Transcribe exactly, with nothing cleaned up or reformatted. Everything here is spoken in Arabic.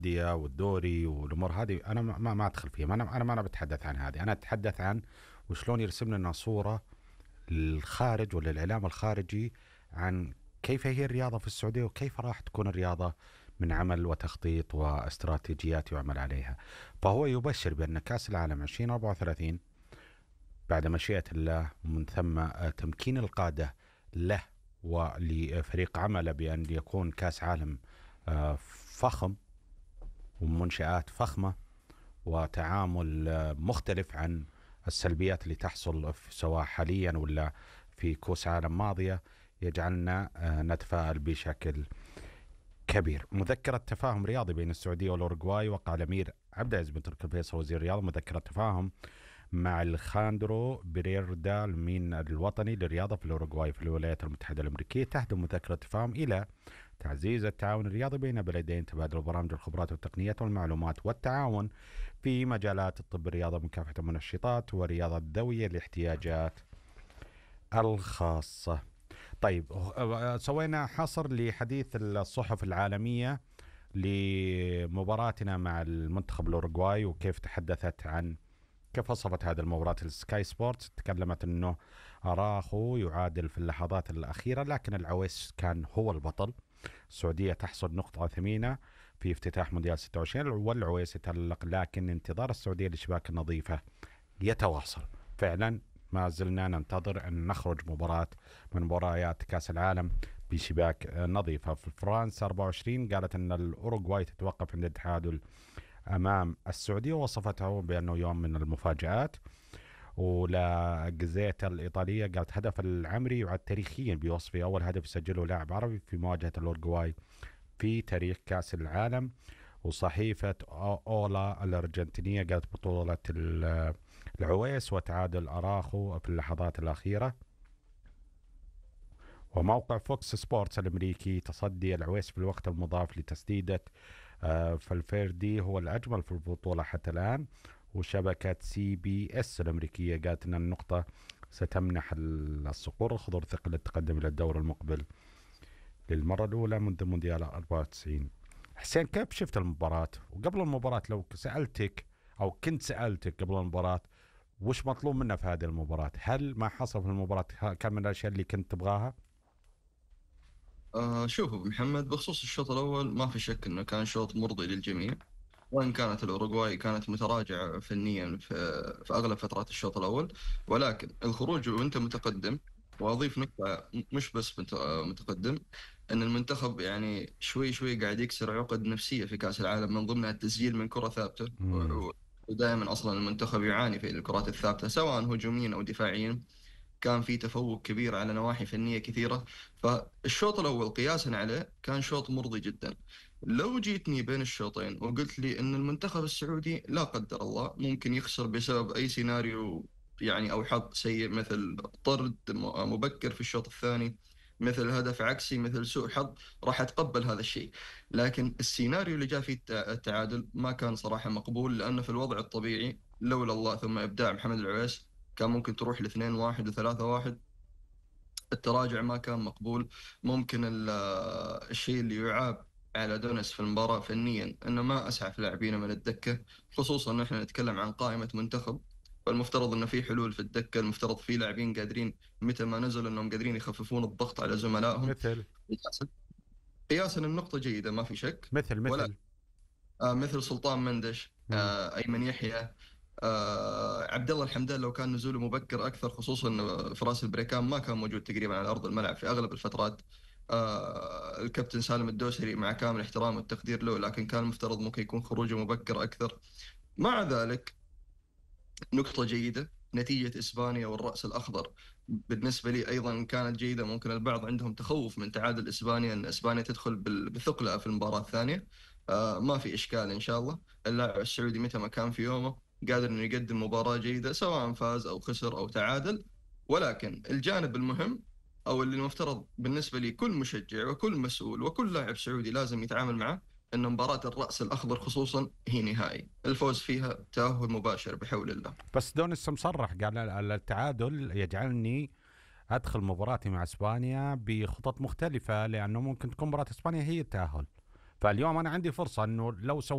الأندية والدوري والأمور هذه أنا ما ما ما أدخل فيها. ما أنا أنا ما أنا بتحدث عن هذه، أنا أتحدث عن وشلون يرسم لنا صورة للخارج ولا الإعلام الخارجي عن كيف هي الرياضة في السعودية وكيف راح تكون الرياضة من عمل وتخطيط واستراتيجيات يعمل عليها. فهو يبشر بأن كأس العالم ألفين وأربعة وثلاثين بعد مشيئة الله ومن ثم آه، تمكين القادة له ولفريق عمله بأن يكون كأس عالم آه، فخم ومنشآت فخمة وتعامل آه، مختلف عن السلبيات اللي تحصل في- سواء حاليا ولا في كأس عالم ماضية، يجعلنا آه، نتفائل بشكل كبير. مذكرة تفاهم رياضي بين السعودية والأوروغواي وقع الأمير عبد العزيز بن تركي الفيصل وزير الرياضة مذكرة تفاهم مع الخاندرو بريردا المين الوطني للرياضة في الأوروغواي في الولايات المتحدة الأمريكية. تهدف مذكرة تفاهم إلى تعزيز التعاون الرياضي بين البلدين، تبادل برامج الخبرات والتقنيات والمعلومات، والتعاون في مجالات الطب الرياضة، مكافحة المنشطات ورياضة ذوي الاحتياجات الخاصة. طيب آه، سوينا حصر لحديث الصحف العالمية لمباراتنا مع المنتخب الأوروغواي وكيف تحدثت عن كيف وصفت هذه المباراة. السكاي سبورتس تكلمت أنه أراخو يعادل في اللحظات الأخيرة، لكن العويس كان هو البطل. السعودية تحصد نقطة ثمينة في افتتاح مونديال ستة وعشرين والعويس يتألق، لكن انتظار السعودية للشباك النظيفة يتواصل. فعلا ما زلنا ننتظر أن نخرج مباراة من مباريات كأس العالم بشباك نظيفة. في فرنسا أربعة وعشرين قالت أن الأوروغواي تتوقف عند التعادل أمام السعودية ووصفته بأنه يوم من المفاجآت. ولا جزيتا الإيطالية قالت هدف العمري يعد تاريخيا بوصفه أول هدف يسجله لاعب عربي في مواجهة الأوروغواي في تاريخ كأس العالم. وصحيفة أولا الأرجنتينية قالت بطولة العويس وتعادل أراخو في اللحظات الأخيرة. وموقع فوكس سبورتس الأمريكي تصدي العويس في الوقت المضاف لتسديدة آه، فالفيردي هو الأجمل في البطولة حتى الآن. وشبكة سي بي اس الأمريكية قالت أن النقطة ستمنح الصقور الخضر ثقل التقدم إلى الدور المقبل للمرة الأولى منذ مونديال أربعة وتسعين. حسين كيف شفت المباراة؟ وقبل المباراة لو سألتك أو كنت سألتك قبل المباراة وش مطلوب منا في هذه المباراة، هل ما حصل في المباراة كان من الأشياء اللي كنت تبغاها؟ آه شوف أبو محمد، بخصوص الشوط الأول ما في شك أنه كان شوط مرضي للجميع. وإن كانت الأوروغواي كانت متراجعة فنيا في, في أغلب فترات الشوط الأول، ولكن الخروج وأنت متقدم. وأضيف نقطة، مش بس مت- متقدم، أن المنتخب يعني شوي شوي قاعد يكسر عقد نفسية في كأس العالم، من ضمنها التسجيل من كرة ثابتة. مم. و- ودائما أصلا المنتخب يعاني في الكرات الثابتة سواء هجوميا أو دفاعيا. كان في تفوق كبير على نواحي فنية كثيرة. فالشوط الأول قياسا عليه كان شوط مرضي جدا. لو جيتني بين الشوطين وقلت لي أن المنتخب السعودي لا قدر الله ممكن يخسر بسبب أي سيناريو، يعني أو حظ سيء، مثل طرد م- مبكر في الشوط الثاني، مثل هدف عكسي، مثل سوء حظ، راح أتقبل هذا الشيء. لكن السيناريو اللي جاء فيه التع- التعادل ما كان صراحة مقبول، لأنه في الوضع الطبيعي لولا الله ثم إبداع محمد العويس كان ممكن تروح لاثنين واحد وثلاثة واحد. التراجع ما كان مقبول. ممكن ال- الشيء اللي يعاب على دونس في المباراة فنيا انه ما اسعف لاعبينه من الدكة، خصوصا ان احنا نتكلم عن قائمة منتخب. فالمفترض انه في حلول في الدكة، المفترض في لاعبين قادرين متى ما نزل انهم قادرين يخففون الضغط على زملائهم. مثل قياسا قياساً النقطة جيدة ما في شك. مثل ولا مثل آه مثل سلطان مندش، مم. آه ايمن يحيى، آه عبد الله الحمدان لو كان نزوله مبكر اكثر، خصوصا إنه في راس البريكان ما كان موجود تقريبا على ارض الملعب في اغلب الفترات. آه الكابتن سالم الدوسري مع كامل احترام والتقدير له، لكن كان المفترض ممكن يكون خروجه مبكر اكثر. مع ذلك نقطة جيدة نتيجة إسبانيا والرأس الأخضر. بالنسبة لي أيضا كانت جيدة. ممكن البعض عندهم تخوف من تعادل إسبانيا، أن إسبانيا تدخل بال- بثقلها في المباراة الثانية. آه ما في إشكال إن شاء الله. اللاعب السعودي متى ما كان في يومه قادر إنه يقدم مباراة جيدة، سواء فاز أو خسر أو تعادل. ولكن الجانب المهم، أو اللي المفترض بالنسبة لي كل مشجع وكل مسؤول وكل لاعب سعودي لازم يتعامل معه، أن مباراة الرأس الأخضر خصوصا هي نهائي، الفوز فيها تأهل مباشر بحول الله. بس دونيس مصرح قال ال- التعادل يجعلني أدخل مباراتي مع إسبانيا بخطط مختلفة، لأنه ممكن تكون مباراة إسبانيا هي التأهل. فاليوم أنا عندي فرصة أنه لو سويت